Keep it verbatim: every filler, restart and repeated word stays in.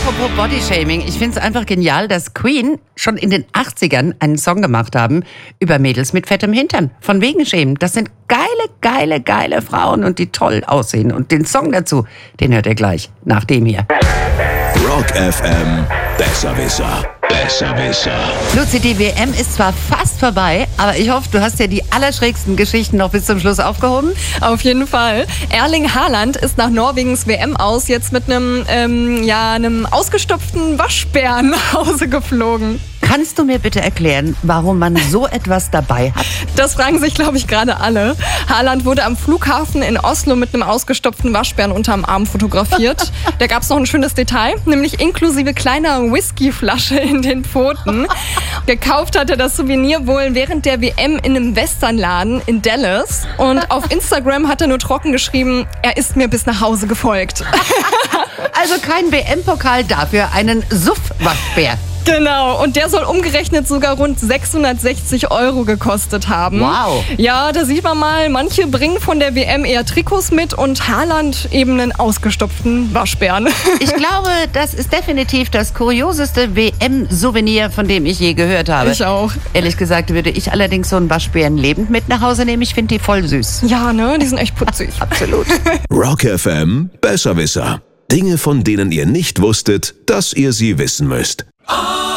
Apropos Bodyshaming, ich finde es einfach genial, dass Queen schon in den achtzigern einen Song gemacht haben über Mädels mit fettem Hintern. Von wegen Schämen. Das sind geile, geile, geile Frauen und die toll aussehen. Und den Song dazu, den hört ihr gleich nach dem hier. Rock F M, Besserwisser, Besserwisser. Luzi, die W M ist zwar fast vorbei, aber ich hoffe, du hast ja die allerschrägsten Geschichten noch bis zum Schluss aufgehoben. Auf jeden Fall. Erling Haaland ist nach Norwegens W M aus jetzt mit einem, ähm, ja, einem ausgestopften Waschbären nach Hause geflogen. Kannst du mir bitte erklären, warum man so etwas dabei hat? Das fragen sich, glaube ich, gerade alle. Haaland wurde am Flughafen in Oslo mit einem ausgestopften Waschbären unterm Arm fotografiert. Da gab es noch ein schönes Detail, nämlich inklusive kleiner Whiskyflasche in den Pfoten. Gekauft hat er das Souvenir wohl während der W M in einem Westernladen in Dallas. Und auf Instagram hat er nur trocken geschrieben, er ist mir bis nach Hause gefolgt. Also kein W M-Pokal, dafür einen Suff-Waschbär. Genau, und der soll umgerechnet sogar rund sechshundertsechzig Euro gekostet haben. Wow. Ja, da sieht man mal, manche bringen von der W M eher Trikots mit und Haaland eben einen ausgestopften Waschbären. Ich glaube, das ist definitiv das kurioseste W M-Souvenir, von dem ich je gehört habe. Ich auch. Ehrlich gesagt würde ich allerdings so einen Waschbären lebend mit nach Hause nehmen. Ich finde die voll süß. Ja, ne, die sind echt putzig. Absolut. Rock F M, Besserwisser. Dinge, von denen ihr nicht wusstet, dass ihr sie wissen müsst.